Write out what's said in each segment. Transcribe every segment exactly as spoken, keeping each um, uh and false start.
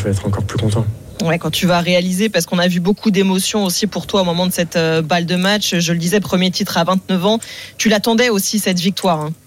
vais être encore plus content. Ouais, quand tu vas réaliser, parce qu'on a vu beaucoup d'émotions aussi pour toi au moment de cette euh, balle de match. Je le disais, premier titre à vingt-neuf ans. Tu l'attendais aussi, cette victoire, hein?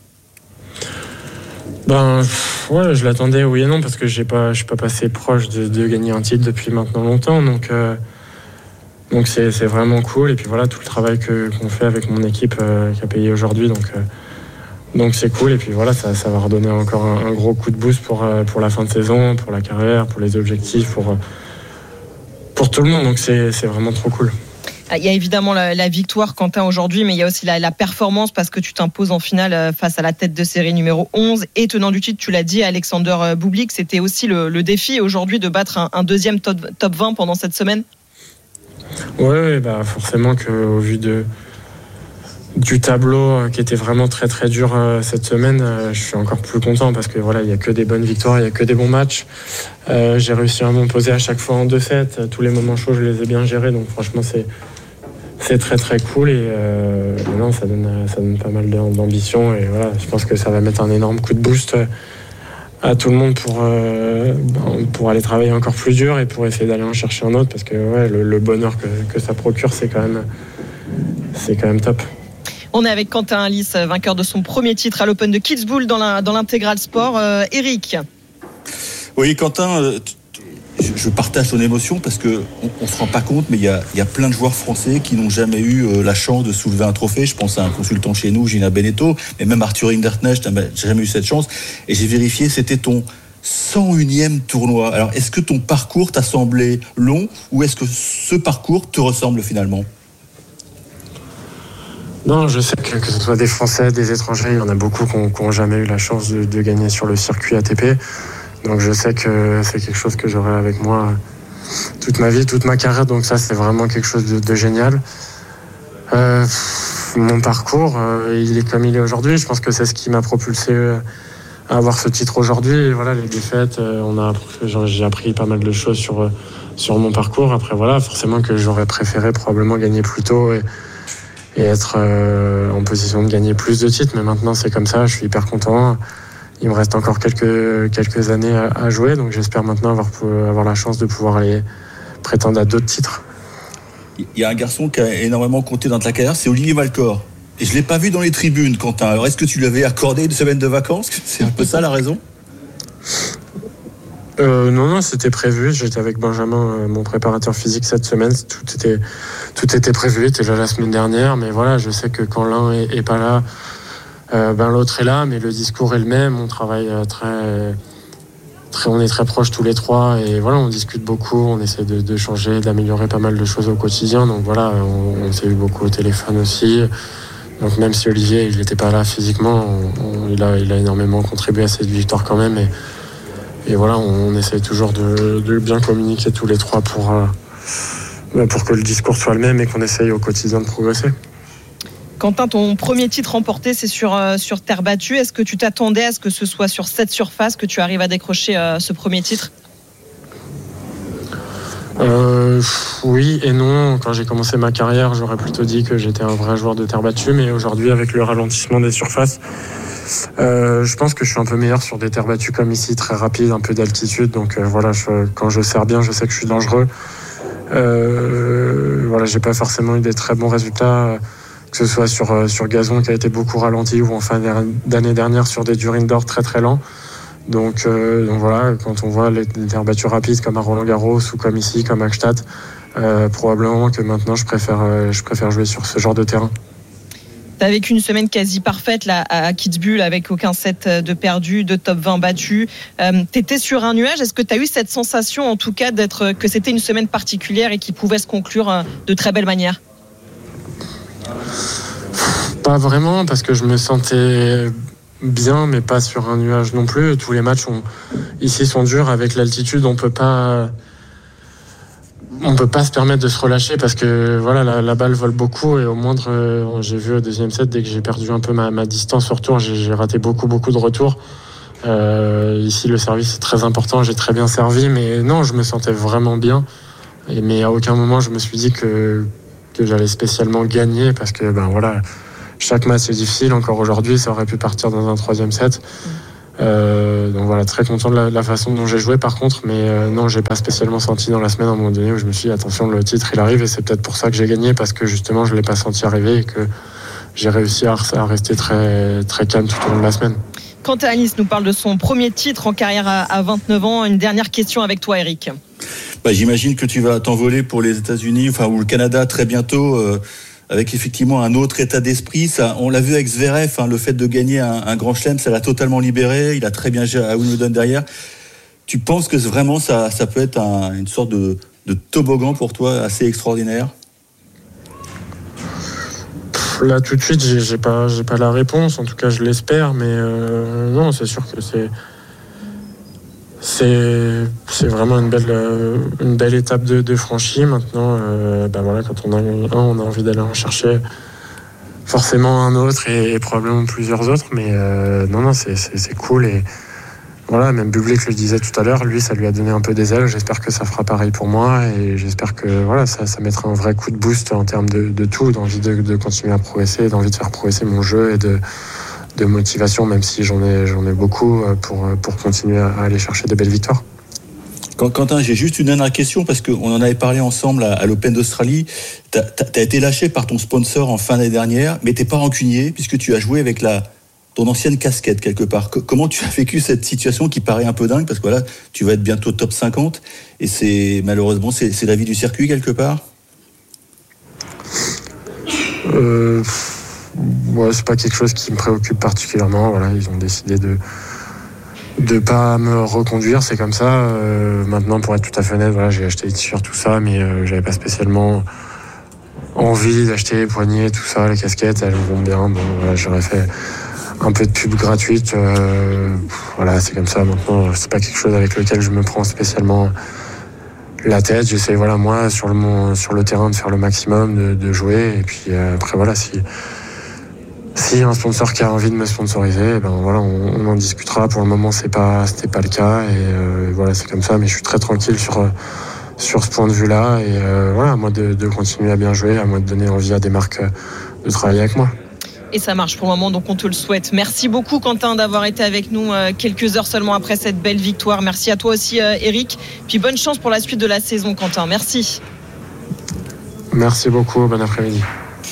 Ben, ouais, je l'attendais, oui et non, parce que j'ai pas, je suis pas passé proche de, de gagner un titre depuis maintenant longtemps. Donc, euh, donc c'est, c'est vraiment cool. Et puis voilà, tout le travail que, qu'on fait avec mon équipe euh, qui a payé aujourd'hui. Donc, euh, donc c'est cool. Et puis voilà, ça, ça va redonner encore un, un gros coup de boost pour, euh, pour la fin de saison, pour la carrière, pour les objectifs, pour... Euh, pour tout le monde, donc c'est, c'est vraiment trop cool. Il y a évidemment la, la victoire, Quentin, aujourd'hui, mais il y a aussi la, la performance, parce que tu t'imposes en finale face à la tête de série numéro onze et tenant du titre, tu l'as dit, Alexander Bublik. C'était aussi le, le défi aujourd'hui de battre un, un deuxième top, top vingt pendant cette semaine. Oui, ouais, bah forcément qu'au vu de, du tableau qui était vraiment très très dur euh, cette semaine, euh, je suis encore plus content parce que voilà, il n'y a que des bonnes victoires, il n'y a que des bons matchs. Euh, j'ai réussi à m'imposer à chaque fois en deux sets. Tous les moments chauds, je les ai bien gérés, donc franchement c'est, c'est très très cool et euh, non, ça donne, ça donne pas mal d'ambition et voilà, je pense que ça va mettre un énorme coup de boost à tout le monde pour, euh, pour aller travailler encore plus dur et pour essayer d'aller en chercher un autre parce que ouais, le, le bonheur que, que ça procure, c'est quand même, c'est quand même top. On est avec Quentin Halys, vainqueur de son premier titre à l'Open de Kitzbühel dans, la, dans l'intégral sport. Euh, Eric. Oui, Quentin, euh, je partage ton émotion parce qu'on ne se rend pas compte, mais il y a, y a plein de joueurs français qui n'ont jamais eu euh, la chance de soulever un trophée. Je pense à un consultant chez nous, Gina Beneteau, mais même Arthur Hinderknecht n'a jamais eu cette chance. Et j'ai vérifié, c'était ton cent unième tournoi. Alors, est-ce que ton parcours t'a semblé long ou est-ce que ce parcours te ressemble finalement ? Non, je sais que, que ce soit des Français, des étrangers, il y en a beaucoup qui n'ont jamais eu la chance de, de gagner sur le circuit A T P. Donc je sais que c'est quelque chose que j'aurai avec moi toute ma vie, toute ma carrière. Donc ça, c'est vraiment quelque chose de, de génial. Euh, mon parcours, euh, il est comme il est aujourd'hui. Je pense que c'est ce qui m'a propulsé à avoir ce titre aujourd'hui. Et voilà, les défaites, euh, on a, j'ai appris pas mal de choses sur, sur mon parcours. Après, voilà, forcément que j'aurais préféré probablement gagner plus tôt et et être euh, en position de gagner plus de titres. Mais maintenant, c'est comme ça, je suis hyper content. Il me reste encore quelques, quelques années à, à jouer, donc j'espère maintenant avoir, avoir la chance de pouvoir aller prétendre à d'autres titres. Il y a un garçon qui a énormément compté dans ta carrière, c'est Olivier Valcor. Et je ne l'ai pas vu dans les tribunes, Quentin. Alors, est-ce que tu lui avais accordé une semaine de vacances ? C'est un peu ça la raison ? Euh, non, non, c'était prévu. J'étais avec Benjamin, euh, mon préparateur physique cette semaine. Tout était, tout était prévu. C'était déjà la semaine dernière. Mais voilà, je sais que quand l'un est, est pas là, euh, ben l'autre est là. Mais le discours est le même. On travaille euh, très, très, on est très proches tous les trois. Et voilà, on discute beaucoup. On essaie de, de changer, d'améliorer pas mal de choses au quotidien. Donc voilà, on, on s'est eu beaucoup au téléphone aussi. Donc même si Olivier, il n'était pas là physiquement, on, on, il a, il a énormément contribué à cette victoire quand même. Et, Et voilà, on essaie toujours de, de bien communiquer tous les trois pour, euh, pour que le discours soit le même et qu'on essaye au quotidien de progresser. Quentin, ton premier titre remporté, c'est sur, euh, sur terre battue. Est-ce que tu t'attendais à ce que ce soit sur cette surface que tu arrives à décrocher euh, ce premier titre ? euh, Oui et non. Quand j'ai commencé ma carrière, j'aurais plutôt dit que j'étais un vrai joueur de terre battue. Mais aujourd'hui, avec le ralentissement des surfaces, Euh, je pense que je suis un peu meilleur sur des terres battues comme ici, très rapide, un peu d'altitude. Donc euh, voilà, je, quand je sers bien, je sais que je suis dangereux. Euh, voilà, j'ai pas forcément eu des très bons résultats, que ce soit sur, sur gazon qui a été beaucoup ralenti ou en fin d'année dernière sur des dur indoor très très lents. Donc, euh, donc voilà, quand on voit les, les terres battues rapides comme à Roland-Garros ou comme ici, comme à Gstaad, euh, probablement que maintenant je préfère, euh, je préfère jouer sur ce genre de terrain. Tu as vécu une semaine quasi parfaite là, à Kitzbühel avec aucun set de perdu, de top vingt battu. Euh, tu étais sur un nuage. Est-ce que tu as eu cette sensation en tout cas d'être, que c'était une semaine particulière et qui pouvait se conclure de très belle manière ? Pas vraiment, parce que je me sentais bien, mais pas sur un nuage non plus. Tous les matchs ont, ici sont durs. Avec l'altitude, on peut pas... On ne peut pas se permettre de se relâcher parce que voilà, la, la balle vole beaucoup et au moindre, euh, j'ai vu au deuxième set, dès que j'ai perdu un peu ma, ma distance au retour, j'ai, j'ai raté beaucoup, beaucoup de retours. Euh, ici, le service est très important, j'ai très bien servi, mais non, je me sentais vraiment bien. Et, mais à aucun moment, je me suis dit que, que j'allais spécialement gagner parce que ben, voilà, chaque match est difficile. Encore aujourd'hui, ça aurait pu partir dans un troisième set. Euh, donc voilà, très content de la, de la façon dont j'ai joué par contre, mais euh, non, j'ai pas spécialement senti dans la semaine à un moment donné où je me suis dit attention, le titre il arrive, et c'est peut-être pour ça que j'ai gagné, parce que justement je l'ai pas senti arriver et que j'ai réussi à, à rester très, très calme tout au long de la semaine. Quentin Anis nous parle de son premier titre en carrière à, à vingt-neuf ans. Une dernière question avec toi, Eric. Bah, j'imagine que tu vas t'envoler pour les États-Unis, enfin ou le Canada très bientôt. Euh... avec effectivement un autre état d'esprit. Ça, on l'a vu avec Zverev, hein, le fait de gagner un, un grand chelem, ça l'a totalement libéré. Il a très bien géré à Wimbledon derrière. Tu penses que vraiment ça, ça peut être un, une sorte de, de toboggan pour toi assez extraordinaire? Là tout de suite, j'ai, j'ai pas, j'ai pas la réponse. En tout cas, je l'espère, mais euh, non, c'est sûr que c'est. C'est, c'est vraiment une belle, une belle étape de, de franchie. Maintenant, euh, ben voilà, quand on a un, on a envie d'aller en chercher forcément un autre et, et probablement plusieurs autres. Mais euh, non, non, c'est, c'est, c'est cool. Et voilà, même Bublik le disait tout à l'heure, lui, ça lui a donné un peu des ailes. J'espère que ça fera pareil pour moi. Et j'espère que voilà, ça, ça mettra un vrai coup de boost en termes de, de tout, d'envie de, de continuer à progresser, d'envie de faire progresser mon jeu et de... de motivation, même si j'en ai, j'en ai beaucoup pour, pour continuer à aller chercher de belles victoires. Quentin, j'ai juste une dernière question parce qu'on en avait parlé ensemble à, à l'Open d'Australie. Tu as été lâché par ton sponsor en fin d'année dernière, mais tu n'es pas rancunier puisque tu as joué avec la, ton ancienne casquette quelque part. Que, comment tu as vécu cette situation qui paraît un peu dingue parce que voilà, tu vas être bientôt top cinquante et c'est malheureusement c'est, c'est la vie du circuit quelque part. Euh... Ouais, c'est pas quelque chose qui me préoccupe particulièrement. Voilà, ils ont décidé de de pas me reconduire, c'est comme ça. Euh, maintenant, pour être tout à fait honnête, voilà, j'ai acheté les t-shirts, tout ça, mais euh, j'avais pas spécialement envie d'acheter les poignets, tout ça, les casquettes, elles vont bien. Bon, voilà, j'aurais fait un peu de pub gratuite. Euh, voilà, c'est comme ça. Maintenant, c'est pas quelque chose avec lequel je me prends spécialement la tête. J'essaie, voilà, moi, sur le mon, sur le terrain, de faire le maximum, de, de jouer, et puis euh, après, voilà, si S'il y a un sponsor qui a envie de me sponsoriser, ben voilà, on, on en discutera. Pour le moment, c'est pas, c'était pas le cas, et euh, voilà, c'est comme ça. Mais je suis très tranquille sur sur ce point de vue-là, et euh, voilà, à moi de, de continuer à bien jouer, à moi de donner envie à des marques de travailler avec moi. Et ça marche pour le moment, donc on te le souhaite. Merci beaucoup, Quentin, d'avoir été avec nous quelques heures seulement après cette belle victoire. Merci à toi aussi, Eric. Puis bonne chance pour la suite de la saison, Quentin. Merci. Merci beaucoup. Bon après-midi.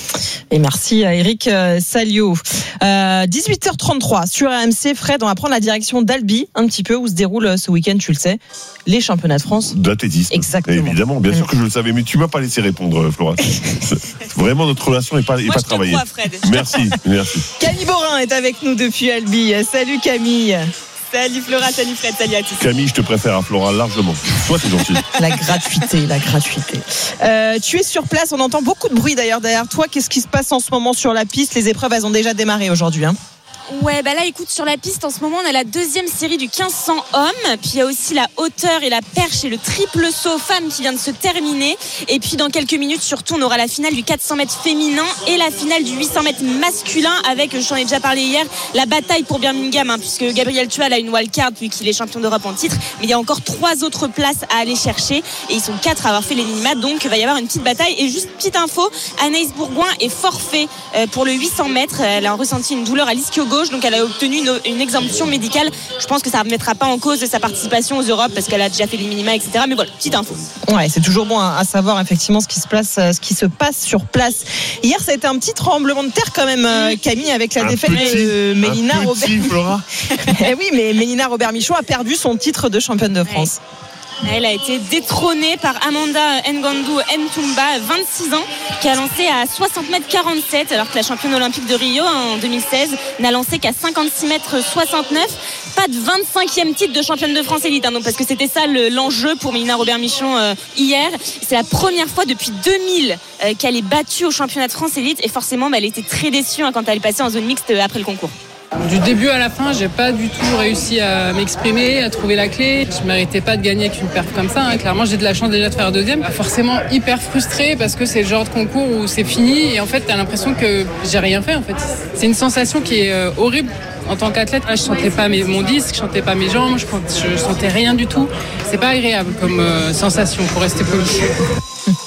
Et merci à Eric Salio. Euh, dix-huit heures trente-trois sur R M C. Fred, on va prendre la direction d'Albi un petit peu, où se déroule ce week-end, tu le sais, les championnats de France d'athlétisme. Exactement. Évidemment, bien sûr que je le savais, mais tu m'as pas laissé répondre, Flora. Vraiment, notre relation n'est pas, Moi, pas je te travaillée. crois, Fred. Merci, merci. Camille Borin est avec nous depuis Albi. Salut Camille. Salut Flora, salut Fred, salut à tous. Camille, je te préfère à Flora largement. Toi, t'es gentil. La gratuité, la gratuité. Euh, tu es sur place, on entend beaucoup de bruit d'ailleurs derrière toi. Qu'est-ce qui se passe en ce moment sur la piste? Les épreuves, elles ont déjà démarré aujourd'hui, hein. Ouais, bah là, écoute, sur la piste, en ce moment, on a la deuxième série du quinze cents hommes. Puis il y a aussi la hauteur et la perche et le triple saut femmes qui vient de se terminer. Et puis dans quelques minutes, surtout, on aura la finale du quatre cents mètres féminin et la finale du huit cents mètres masculin avec, j'en ai déjà parlé hier, la bataille pour Birmingham, hein, puisque Gabriel Tual a une wildcard vu qu'il est champion d'Europe en titre. Mais il y a encore trois autres places à aller chercher. Et ils sont quatre à avoir fait les minima. Donc il va y avoir une petite bataille. Et juste petite info, Anaïs Bourgoin est forfait pour le huit cents mètres. Elle a ressenti une douleur à l'ischio-gauche. Donc elle a obtenu une, une exemption médicale. Je pense que ça ne remettra pas en cause sa participation aux Europes parce qu'elle a déjà fait les minima, et cetera. Mais voilà, petite info. Ouais, c'est toujours bon à savoir effectivement ce qui se passe, ce qui se passe sur place. Hier, ça a été un petit tremblement de terre quand même, Camille, avec la un défaite petit, de Mélina Robert. Flora. Eh oui, mais Mélina Robert Michon a perdu son titre de championne de France. Ouais. Elle a été détrônée par Amanda Ngandou Ntumba, vingt-six ans, qui a lancé à soixante mètres quarante-sept, alors que la championne olympique de Rio en deux mille seize n'a lancé qu'à cinquante-six mètres soixante-neuf. Pas de vingt-cinquième titre de championne de France élite, hein, donc, parce que c'était ça le, l'enjeu pour Mélina Robert Michon euh, hier. C'est la première fois depuis deux mille euh, qu'elle est battue au championnat de France élite, et forcément, bah, elle était très déçue hein, quand elle est passée en zone mixte euh, après le concours. Du début à la fin, j'ai pas du tout réussi à m'exprimer, à trouver la clé. Je méritais pas de gagner avec une perf comme ça, hein. Clairement, j'ai de la chance déjà de faire deuxième. Forcément hyper frustrée parce que c'est le genre de concours où c'est fini et en fait, t'as l'impression que j'ai rien fait en fait. C'est une sensation qui est euh, horrible. En tant qu'athlète, là, je sentais pas mes, mon disque, je sentais pas mes jambes, je, je sentais rien du tout. C'est pas agréable comme euh, sensation, pour rester poli.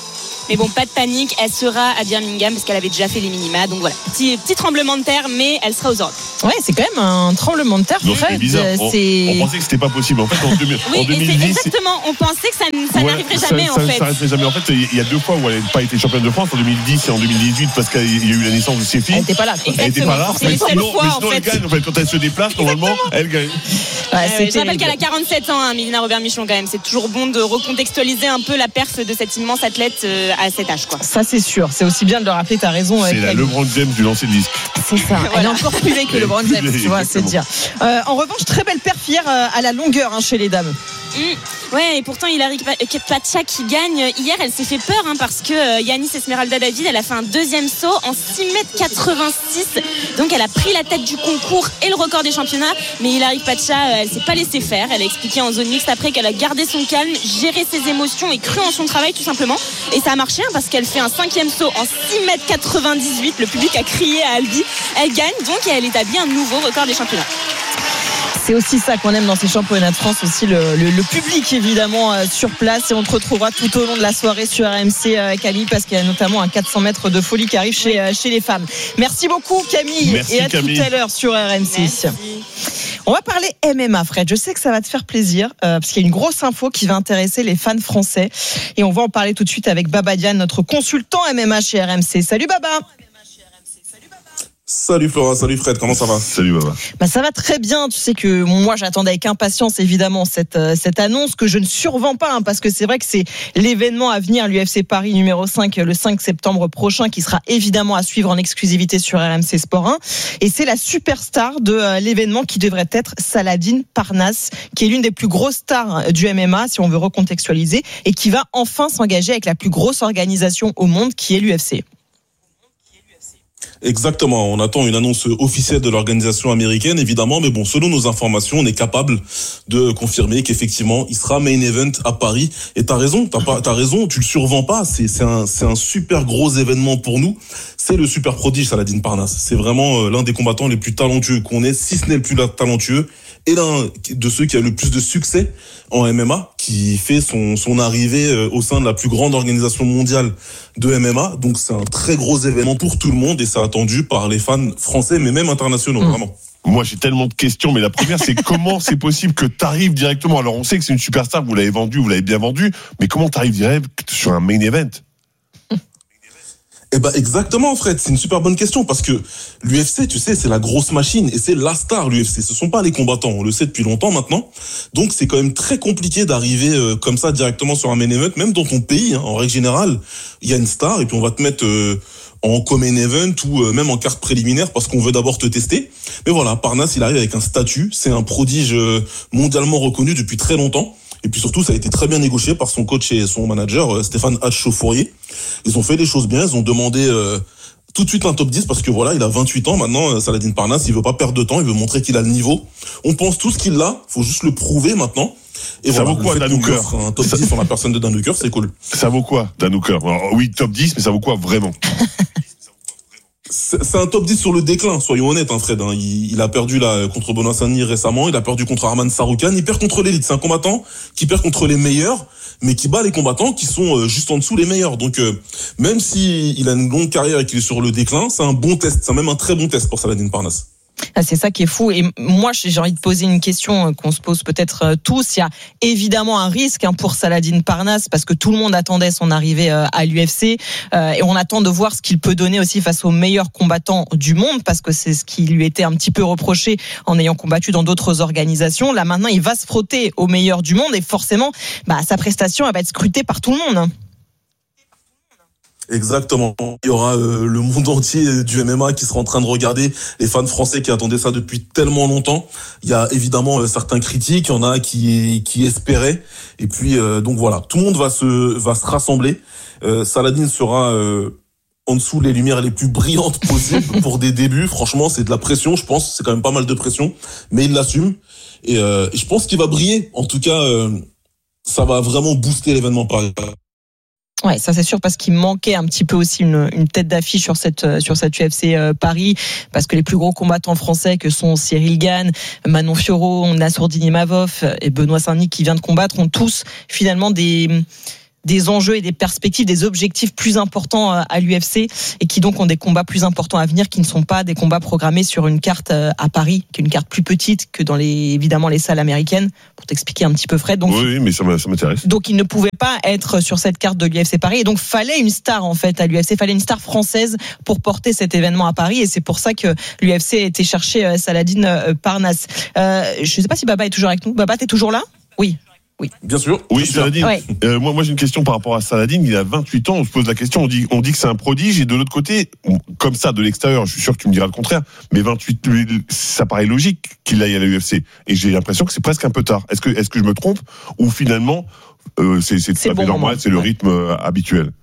Mais bon, pas de panique, elle sera à Birmingham parce qu'elle avait déjà fait les minima. Donc voilà, petit, petit tremblement de terre, mais elle sera aux Europes. Ouais, c'est quand même un tremblement de terre. Non, Fred, c'est bizarre. On, c'est... on pensait que c'était pas possible. En fait, en, deux mille, Oui, en deux mille dix, et c'est exactement. On pensait que ça, ça ouais, n'arriverait ça, jamais ça, en ça, fait. Ça n'arriverait jamais. En fait, il y a deux fois où elle n'a pas été championne de France, en deux mille dix et en deux mille dix-huit, parce qu'il y a eu la naissance de ses filles. Elle n'était pas là. Quoi. Elle n'était pas là. C'est les seules sinon, fois, mais sinon en fait. elle gagne. En fait, quand elle se déplace, normalement, elle gagne. Ouais, Euh, je rappelle qu'elle a quarante-sept ans, hein, Mélina Robert-Michon quand même. C'est toujours bon de recontextualiser un peu la perf de cette immense athlète euh, à cet âge, quoi. Ça, c'est sûr. C'est aussi bien de le rappeler. T'as raison. C'est la LeBron James du lancer de disque. C'est ça. Voilà. Elle est encore plus vieille que Elle est LeBron plus James, vieille, tu vois, c'est dire. Euh, en revanche, très belle perf hier euh, à la longueur hein, chez les dames. Mmh. Ouais, et pourtant Hilary Pacha qui gagne hier, elle s'est fait peur hein, parce que euh, Yanis Esmeralda David, elle a fait un deuxième saut en six mètres quatre-vingt-six. Donc elle a pris la tête du concours et le record des championnats. Mais Hilary Pacha, euh, elle s'est pas laissée faire. Elle a expliqué en zone mixte après qu'elle a gardé son calme, géré ses émotions et cru en son travail tout simplement. Et ça a marché hein, parce qu'elle fait un cinquième saut en six mètres quatre-vingt-dix-huit. Le public a crié à Albi. Elle gagne donc et elle établit un nouveau record des championnats. C'est aussi ça qu'on aime dans ces championnats de France, aussi le, le, le public évidemment euh, sur place, et on te retrouvera tout au long de la soirée sur R M C euh, Camille, parce qu'il y a notamment un quatre cents mètres de folie qui arrive chez, euh, chez les femmes. Merci beaucoup Camille. Merci, et à Camille. tout à l'heure sur R M C. Merci. On va parler M M A, Fred. Je sais que ça va te faire plaisir euh, parce qu'il y a une grosse info qui va intéresser les fans français, et on va en parler tout de suite avec Baba Diagne, notre consultant M M A chez R M C. Salut Baba. Salut Flora, salut Fred, comment ça va ? Salut Baba. Bah ça va très bien, tu sais que moi j'attendais avec impatience évidemment cette euh, cette annonce que je ne survends pas hein, parce que c'est vrai que c'est l'événement à venir, l'U F C Paris numéro cinq le cinq septembre prochain, qui sera évidemment à suivre en exclusivité sur R M C Sport un, et c'est la superstar de euh, l'événement qui devrait être Saladin Parnasse, qui est l'une des plus grosses stars du M M A si on veut recontextualiser, et qui va enfin s'engager avec la plus grosse organisation au monde qui est l'U F C. Exactement, on attend une annonce officielle de l'organisation américaine évidemment, mais bon, selon nos informations, on est capable de confirmer qu'effectivement, il sera main event à Paris. Et t'as raison, t'as pas, t'as raison, tu le survends pas, c'est, c'est un, c'est un super gros événement pour nous. C'est le super prodige Saladin Parnasse. C'est vraiment l'un des combattants les plus talentueux qu'on ait, si ce n'est le plus talentueux, et l'un de ceux qui a le plus de succès en M M A, qui fait son, son arrivée au sein de la plus grande organisation mondiale de M M A. Donc c'est un très gros événement pour tout le monde, et c'est attendu par les fans français, mais même internationaux, mmh. vraiment. Moi, j'ai tellement de questions, mais la première, c'est comment c'est possible que tu arrives directement. Alors, on sait que c'est une superstar, vous l'avez vendu, vous l'avez bien vendu, mais comment tu arrives direct sur un main event ? Eh ben exactement Fred, c'est une super bonne question, parce que l'U F C, tu sais, c'est la grosse machine et c'est la star, l'U F C. Ce sont pas les combattants, on le sait depuis longtemps maintenant. Donc c'est quand même très compliqué d'arriver euh, comme ça directement sur un main event, même dans ton pays hein, en règle générale, il y a une star et puis on va te mettre euh, en co-main event ou euh, même en carte préliminaire parce qu'on veut d'abord te tester. Mais voilà, Parnasse, il arrive avec un statut, c'est un prodige euh, mondialement reconnu depuis très longtemps. Et puis surtout, ça a été très bien négocié par son coach et son manager, Stéphane Hatch-Chauffourier. Ils ont fait les choses bien, ils ont demandé euh, tout de suite un top dix parce que voilà, il a vingt-huit ans maintenant, Saladin Parnasse, il veut pas perdre de temps, il veut montrer qu'il a le niveau. On pense tous qu'il l'a, faut juste le prouver maintenant. Et ça voilà, vaut quoi, Dan Hooker ? Un top dix sur la personne de Dan Hooker, c'est cool. Ça vaut quoi, Dan Hooker ? Alors, oui, top dix, mais ça vaut quoi vraiment ? C'est un top dix sur le déclin, soyons honnêtes, hein, Fred. Hein. Il, il a perdu là contre Benoît Saint-Denis récemment, il a perdu contre Arman Saroukan, il perd contre l'élite. C'est un combattant qui perd contre les meilleurs, mais qui bat les combattants qui sont euh, juste en dessous les meilleurs. Donc euh, même si il a une longue carrière et qu'il est sur le déclin, c'est un bon test, c'est même un très bon test pour Saladin Parnasse. Ah, c'est ça qui est fou. Et moi, j'ai envie de poser une question qu'on se pose peut-être tous. Il y a évidemment un risque pour Saladin Parnasse parce que tout le monde attendait son arrivée à l'U F C et on attend de voir ce qu'il peut donner aussi face aux meilleurs combattants du monde, parce que c'est ce qui lui était un petit peu reproché en ayant combattu dans d'autres organisations. Là, maintenant, il va se frotter aux meilleurs du monde et forcément, bah, sa prestation elle va être scrutée par tout le monde. Exactement. Il y aura euh, le monde entier du M M A qui sera en train de regarder, les fans français qui attendaient ça depuis tellement longtemps. Il y a évidemment euh, certains critiques, il y en a qui qui espéraient. Et puis euh, donc voilà, tout le monde va se va se rassembler. Euh, Saladin sera euh, en dessous les lumières les plus brillantes possibles pour des débuts. Franchement, c'est de la pression, je pense. C'est quand même pas mal de pression, mais il l'assume. Et, euh, et je pense qu'il va briller. En tout cas, euh, ça va vraiment booster l'événement par Ouais, ça c'est sûr, parce qu'il manquait un petit peu aussi une, une tête d'affiche sur cette sur cette U F C euh, Paris, parce que les plus gros combattants français que sont Cyril Gane, Manon Fiorot, Nassourdine Imavov et Benoît Saint-Denis qui vient de combattre ont tous finalement des des enjeux et des perspectives, des objectifs plus importants à l'U F C et qui donc ont des combats plus importants à venir, qui ne sont pas des combats programmés sur une carte à Paris, qui est une carte plus petite que dans les, évidemment les salles américaines, pour t'expliquer un petit peu Fred. Donc, oui, mais ça m'intéresse. Donc il ne pouvait pas être sur cette carte de l'U F C Paris et donc fallait une star en fait à l'U F C, fallait une star française pour porter cet événement à Paris et c'est pour ça que l'U F C a été chercher Saladin Parnasse. Euh, je ne sais pas si Baba est toujours avec nous. Baba, t'es toujours là ? Oui. Oui. Bien sûr. Oui, Saladin. Ouais. Euh, moi, moi, j'ai une question par rapport à Saladin. Il a vingt-huit ans. On se pose la question. On dit, on dit que c'est un prodige. Et de l'autre côté, comme ça, de l'extérieur, je suis sûr que tu me diras le contraire. Mais vingt-huit, ça paraît logique qu'il aille à la U F C. Et j'ai l'impression que c'est presque un peu tard. Est-ce que, est-ce que je me trompe ou finalement, euh, c'est, c'est tout à fait normal, c'est le rythme euh, habituel?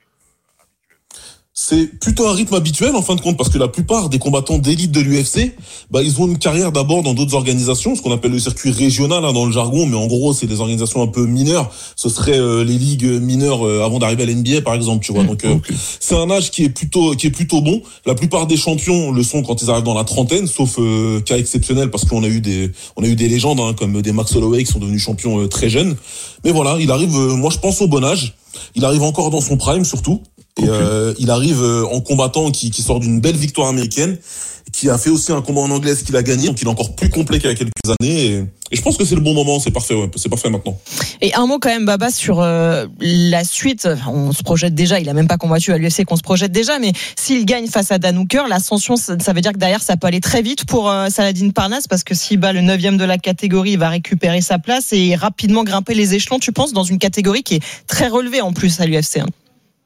C'est plutôt un rythme habituel en fin de compte parce que la plupart des combattants d'élite de l'U F C, bah ils ont une carrière d'abord dans d'autres organisations, ce qu'on appelle le circuit régional hein, dans le jargon, mais en gros c'est des organisations un peu mineures. Ce serait euh, les ligues mineures euh, avant d'arriver à l'N B A par exemple, tu vois. Donc euh, okay. C'est un âge qui est plutôt qui est plutôt bon. La plupart des champions le sont quand ils arrivent dans la trentaine, sauf euh, cas exceptionnel parce qu'on a eu des on a eu des légendes hein, comme des Max Holloway qui sont devenus champions euh, très jeunes. Mais voilà, il arrive, euh, moi je pense au bon âge. Il arrive encore dans son prime surtout. Et okay. euh, il arrive euh, en combattant qui, qui sort d'une belle victoire américaine, qui a fait aussi un combat en anglaise qu'il a gagné, donc il est encore plus complet qu'il y a quelques années. Et, et je pense que c'est le bon moment, c'est parfait, ouais, c'est parfait maintenant. Et un mot quand même, Baba, sur euh, la suite. On se projette déjà, il a même pas combattu à l'U F C, qu'on se projette déjà, mais s'il gagne face à Dan Hooker, l'ascension, ça, ça veut dire que derrière, ça peut aller très vite pour euh, Saladin Parnasse, parce que s'il bat le neuvième de la catégorie, il va récupérer sa place et rapidement grimper les échelons, tu penses, dans une catégorie qui est très relevée en plus à l'U F C. Hein.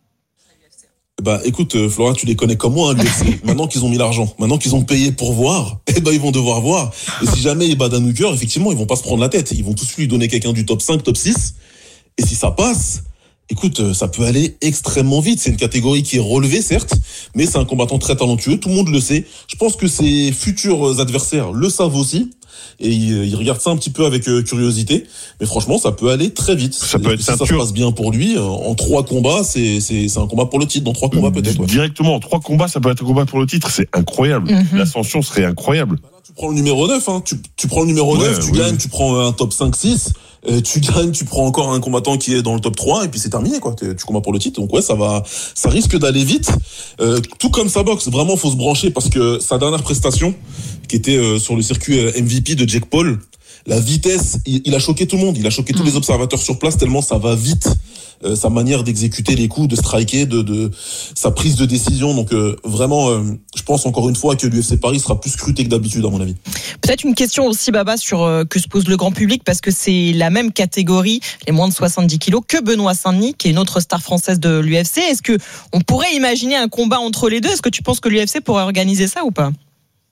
Bah écoute euh, Flora, tu les connais comme moi hein, l'U F C. Maintenant qu'ils ont mis l'argent, maintenant qu'ils ont payé pour voir, eh ben ils vont devoir voir. Et si jamais il bat Dan Hooker, effectivement, ils vont pas se prendre la tête. Ils vont tous lui donner quelqu'un du top cinq, top six. Et si ça passe, écoute, ça peut aller extrêmement vite. C'est une catégorie qui est relevée, certes, mais c'est un combattant très talentueux. Tout le monde le sait. Je pense que ses futurs adversaires le savent aussi. Et il, il regarde ça un petit peu avec euh, curiosité, mais franchement ça peut aller très vite. Ça peut être si ça se passe bien pour lui, en trois combats, c'est c'est c'est un combat pour le titre. Dans trois combats peut-être. Ouais. Directement en trois combats, ça peut être un combat pour le titre. C'est incroyable. Mm-hmm. L'ascension serait incroyable. Bah là, tu prends le numéro neuf, hein. Tu tu prends le numéro ouais, neuf, tu oui. gagnes, tu prends un top cinq six. Euh, tu gagnes, tu prends encore un combattant qui est dans le top trois et puis c'est terminé quoi. Tu combats pour le titre. Donc ouais, ça va, ça risque d'aller vite. Euh, tout comme sa boxe, vraiment faut se brancher parce que sa dernière prestation, qui était euh, sur le circuit euh, M V P de Jake Paul, la vitesse, il, il a choqué tout le monde, il a choqué mmh. tous les observateurs sur place tellement ça va vite. Euh, sa manière d'exécuter les coups, de striker, de, de sa prise de décision. Donc euh, vraiment, euh, je pense encore une fois que l'U F C Paris sera plus scruté que d'habitude à mon avis. Peut-être une question aussi, Baba, sur euh, que se pose le grand public, parce que c'est la même catégorie, les moins de soixante-dix kilos, que Benoît Saint-Denis, qui est une autre star française de l'U F C. Est-ce que on pourrait imaginer un combat entre les deux ? Est-ce que tu penses que l'U F C pourrait organiser ça ou pas ?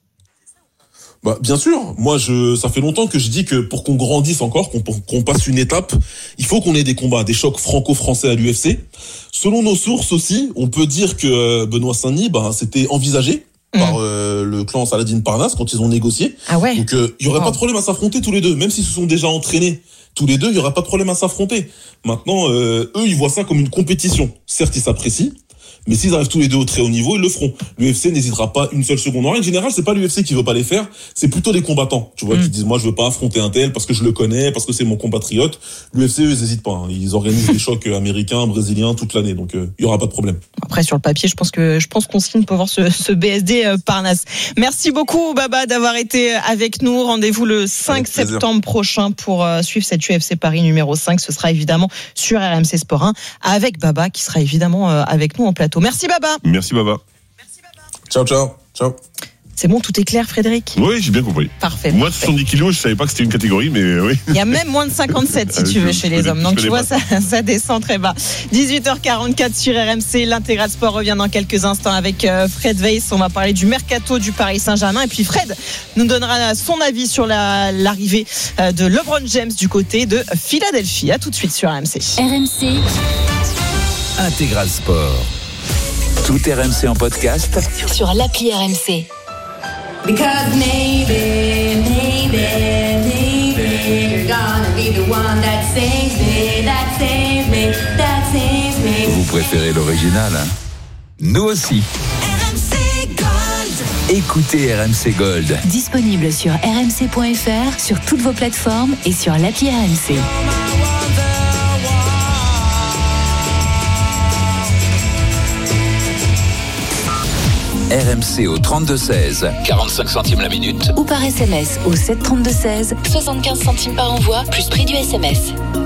Bah, bien sûr. Moi, je, ça fait longtemps que je dis que pour qu'on grandisse encore, qu'on, qu'on passe une étape, il faut qu'on ait des combats, des chocs franco-français à l'U F C. Selon nos sources aussi, on peut dire que Benoît Saint-Denis, bah, c'était envisagé mmh. par euh, le clan Saladin Parnasse quand ils ont négocié. Ah ouais. Donc, euh, il y aurait oh. pas de problème à s'affronter tous les deux, même s'ils se sont déjà entraînés tous les deux, il y aura pas de problème à s'affronter. Maintenant, euh, eux, ils voient ça comme une compétition. Certes, ils s'apprécient. Mais s'ils arrivent tous les deux au très haut niveau, ils le feront. L'U F C n'hésitera pas une seule seconde. En règle générale, c'est pas l'U F C qui veut pas les faire, c'est plutôt les combattants, tu vois, mmh. qui disent moi je veux pas affronter un tel parce que je le connais, parce que c'est mon compatriote. L'U F C eux, ils hésitent pas, hein. Ils organisent des chocs américains, brésiliens toute l'année, donc il euh, y aura pas de problème. Après sur le papier, je pense que je pense qu'on signe pour voir ce, ce B S D euh, Parnasse. Merci beaucoup Baba d'avoir été avec nous. Rendez-vous le cinq septembre prochain pour euh, suivre cette U F C Paris numéro cinq. Ce sera évidemment sur R M C Sport un avec Baba qui sera évidemment euh, avec nous en plateau. Merci Baba. Merci Baba. Merci Baba. Ciao, ciao. Ciao. C'est bon, tout est clair, Frédéric ? Oui, j'ai bien compris. Parfait. Moi, soixante-dix kilos, je savais pas que c'était une catégorie, mais oui. Il y a même moins de cinquante-sept, si tu veux, chez les hommes. Donc, tu vois, ça, ça descend très bas. dix-huit heures quarante-quatre sur R M C. L'Intégral Sport revient dans quelques instants avec Fred Weiss. On va parler du mercato du Paris Saint-Germain. Et puis, Fred nous donnera son avis sur la, l'arrivée de LeBron James du côté de Philadelphie. À tout de suite sur R M C. R M C. Intégral Sport. Tout R M C en podcast sur l'appli R M C. Because maybe, maybe, maybe you're gonna be the one that saves me, that saves me, that saves me. Vous préférez l'original, hein ? Nous aussi. R M C Gold. Écoutez R M C Gold. Disponible sur r m c point f r, sur toutes vos plateformes et sur l'appli R M C. R M C au trente-deux seize, quarante-cinq centimes la minute. Ou par S M S au sept trente-deux seize, soixante-quinze centimes par envoi, plus prix du S M S.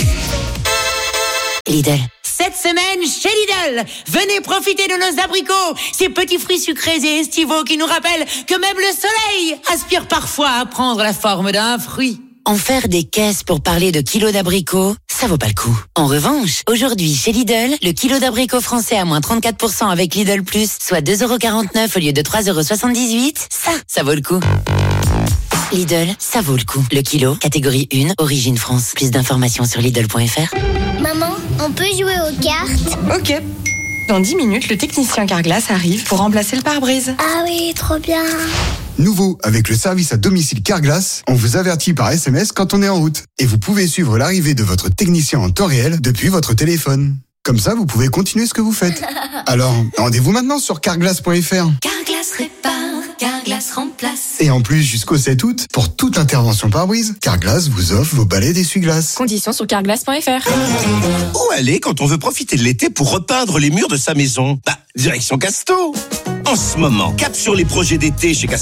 Lidl. Cette semaine, chez Lidl, venez profiter de nos abricots, ces petits fruits sucrés et estivaux qui nous rappellent que même le soleil aspire parfois à prendre la forme d'un fruit. En faire des caisses pour parler de kilos d'abricots, ça vaut pas le coup. En revanche, aujourd'hui, chez Lidl, le kilo d'abricots français à moins trente-quatre pour cent avec Lidl Plus, soit deux euros quarante-neuf au lieu de trois euros soixante-dix-huit, ça, ça vaut le coup. Lidl, ça vaut le coup. Le kilo, catégorie un, origine France. Plus d'informations sur Lidl point F R. Maman, on peut jouer aux cartes? Ok. Dans dix minutes, le technicien Carglass arrive pour remplacer le pare-brise. Ah oui, trop bien. Nouveau, avec le service à domicile Carglass, on vous avertit par S M S quand on est en route. Et vous pouvez suivre l'arrivée de votre technicien en temps réel depuis votre téléphone. Comme ça, vous pouvez continuer ce que vous faites. Alors, rendez-vous maintenant sur carglass point F R. Carglass répare, Carglass remplace. Et en plus, jusqu'au sept août, pour toute intervention pare-brise, Carglass vous offre vos balais d'essuie-glace. Conditions sur carglass point F R. Où aller quand on veut profiter de l'été pour repeindre les murs de sa maison? Bah, direction Casto. En ce moment, cap sur les projets d'été chez Casto.